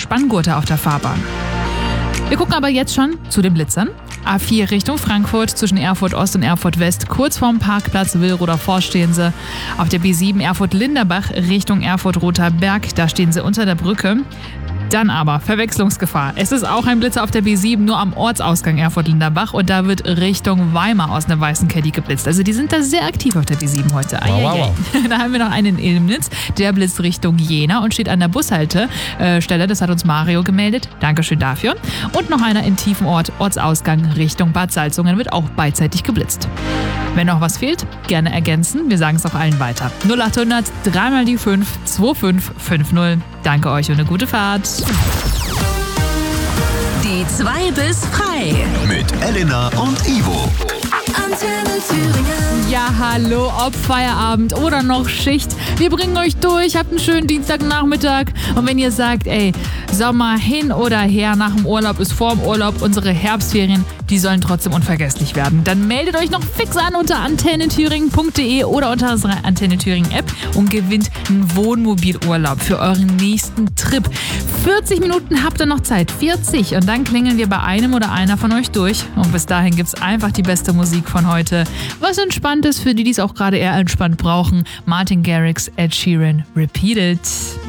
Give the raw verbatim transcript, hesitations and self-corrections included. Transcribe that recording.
Spanngurte auf der Fahrbahn. Wir gucken aber jetzt schon zu den Blitzern. A vier Richtung Frankfurt, zwischen Erfurt Ost und Erfurt West, kurz vorm Parkplatz Willroder Forst stehen sie. Auf der B sieben Erfurt-Linderbach Richtung Erfurt-Roter Berg, da stehen sie unter der Brücke. Dann aber Verwechslungsgefahr. Es ist auch ein Blitzer auf der B sieben, nur am Ortsausgang Erfurt-Linderbach und da wird Richtung Weimar aus einer weißen Caddy geblitzt. Also die sind da sehr aktiv auf der B sieben heute. Wow, wow, wow. Da haben wir noch einen in Ilmnitz, der blitzt Richtung Jena und steht an der Bushaltestelle. Das hat uns Mario gemeldet. Dankeschön dafür. Und noch einer in Tiefenort, Ortsausgang Richtung Bad Salzungen, wird auch beidseitig geblitzt. Wenn noch was fehlt, gerne ergänzen. Wir sagen es auch allen weiter. null acht hundert, drei mal die fünf, zwei fünf fünf null. Danke euch und eine gute Fahrt. Die zwei bis frei. Mit Elena und Ivo. Antenne Thüringen. Ja, hallo, ob Feierabend oder noch Schicht. Wir bringen euch durch, habt einen schönen Dienstagnachmittag. Und wenn ihr sagt, ey, Sommer hin oder her, nach dem Urlaub ist vor dem Urlaub, unsere Herbstferien, die sollen trotzdem unvergesslich werden. Dann meldet euch noch fix an unter antenne thüringen punkt de oder unter unserer Antenne Thüringen App und gewinnt einen Wohnmobilurlaub für euren nächsten Trip. vierzig Minuten habt ihr noch Zeit, vierzig. Und dann klingeln wir bei einem oder einer von euch durch. Und bis dahin gibt's einfach die beste Musik von heute. Was entspannt ist für die, die es auch gerade eher entspannt brauchen. Martin Garrix, Ed Sheeran, Repeat It.